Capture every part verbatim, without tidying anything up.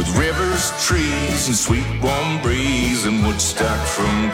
with rivers, trees, and sweet warm breeze in Woodstock from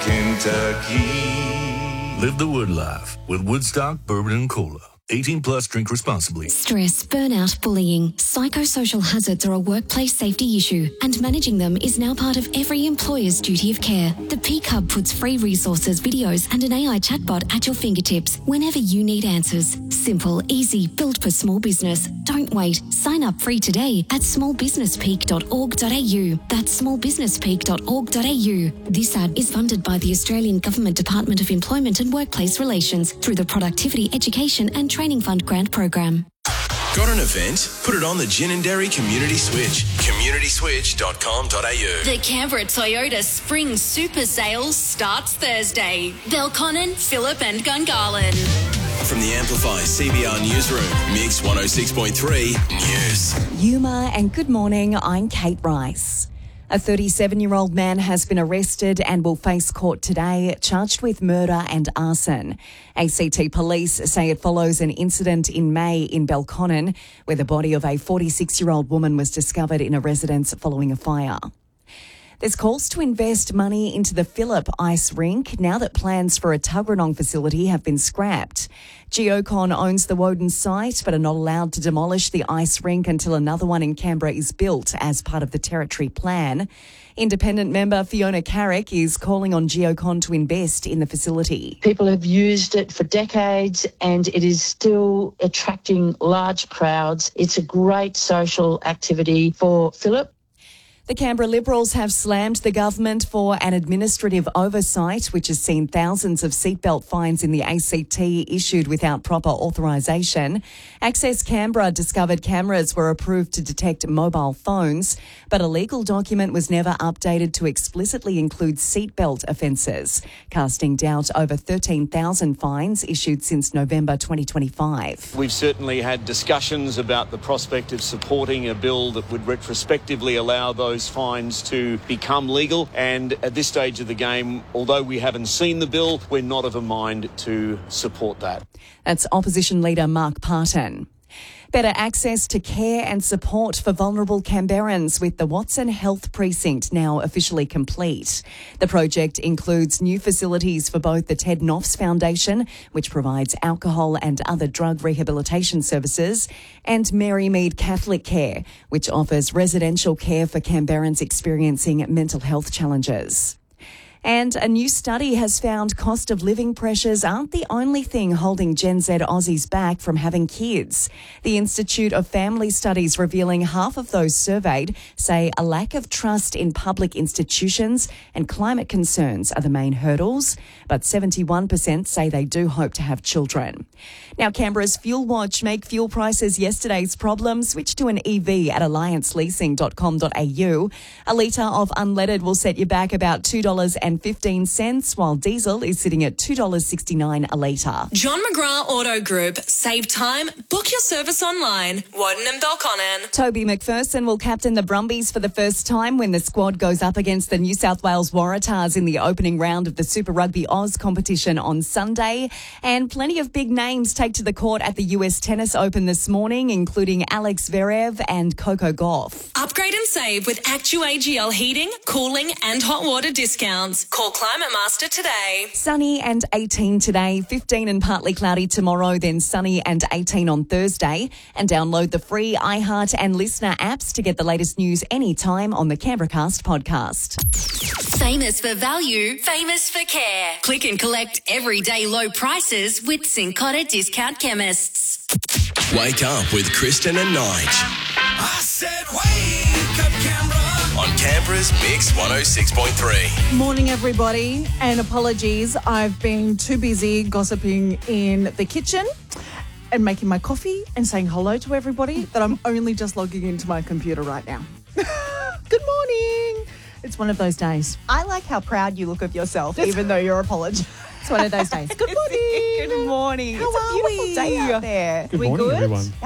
Kentucky. Live the wood life with Woodstock Bourbon and Cola. eighteen plus, drink responsibly. Stress, burnout, bullying, psychosocial hazards are a workplace safety issue, and managing them is now part of every employer's duty of care. The Peak Hub puts free resources, videos, and an A I chatbot at your fingertips whenever you need answers. Simple, easy, built for small business. Don't wait. Sign up free today at small business peak dot org dot a u. That's small business peak dot org dot a u. This ad is funded by the Australian Government Department of Employment and Workplace Relations through the Productivity, Education and Training Fund Grant Program. Got an event? Put it on the Gin and Dairy Community Switch. community switch dot com dot a u. The Canberra Toyota Spring Super Sales starts Thursday. Belconnen, Phillip and Gungahlin. From the Amplify C B R Newsroom, Mix one oh six point three News. Yuma and good morning, I'm Kate Rice. A thirty-seven-year-old man has been arrested and will face court today, charged with murder and arson. A C T police say it follows an incident in May in Belconnen, where the body of a forty-six-year-old woman was discovered in a residence following a fire. There's calls to invest money into the Phillip ice rink now that plans for a Tuggeranong facility have been scrapped. Geocon owns the Woden site but are not allowed to demolish the ice rink until another one in Canberra is built as part of the territory plan. Independent member Fiona Carrick is calling on Geocon to invest in the facility. People have used it for decades and it is still attracting large crowds. It's a great social activity for Phillip. The Canberra Liberals have slammed the government for an administrative oversight, which has seen thousands of seatbelt fines in the A C T issued without proper authorisation. Access Canberra discovered cameras were approved to detect mobile phones, but a legal document was never updated to explicitly include seatbelt offences, casting doubt over thirteen thousand fines issued since November twenty twenty-five. We've certainly had discussions about the prospect of supporting a bill that would retrospectively allow those fines to become legal, and at this stage of the game, although we haven't seen the bill, we're not of a mind to support that. That's Opposition Leader Mark Parton. Better access to care and support for vulnerable Canberrans with the Watson Health Precinct now officially complete. The project includes new facilities for both the Ted Knopfs Foundation, which provides alcohol and other drug rehabilitation services, and Mary Mead Catholic Care, which offers residential care for Canberrans experiencing mental health challenges. And a new study has found cost of living pressures aren't the only thing holding Gen Z Aussies back from having kids. The Institute of Family Studies revealing half of those surveyed say a lack of trust in public institutions and climate concerns are the main hurdles, but seventy-one percent say they do hope to have children. Now, Canberra's Fuel Watch make fuel prices yesterday's problem. Switch to an E V at alliance leasing dot com dot a u. A litre of unleaded will set you back about two dollars fifteen, while diesel is sitting at two dollars sixty-nine a litre. John McGrath Auto Group. Save time. Book your service online. Woden and Belconnen. Toby McPherson will captain the Brumbies for the first time when the squad goes up against the New South Wales Waratahs in the opening round of the Super Rugby Oz competition on Sunday. And plenty of big names take to the court at the U S Tennis Open this morning, including Alex Zverev and Coco Gauff. Upgrade and save with Actu A G L heating, cooling and hot water discounts. Call Climate Master today. Sunny and eighteen today, fifteen and partly cloudy tomorrow, then sunny and eighteen on Thursday. And download the free iHeart and Listener apps to get the latest news anytime on the Canberracast podcast. Famous for value, famous for care. Click and collect everyday low prices with Cincotta Discount Chemists. Wake up with Kristen and Nige. I said wake up, Canberra. On Canberra's Mix one oh six point three. Morning, everybody, and apologies. I've been too busy gossiping in the kitchen and making my coffee and saying hello to everybody that I'm only just logging into my computer right now. Good morning. It's one of those days. I like how proud you look of yourself, even though you're apologizing. It's one of those days. Good morning. Good morning. How it's a are beautiful we? day out there. Good we morning, good? everyone.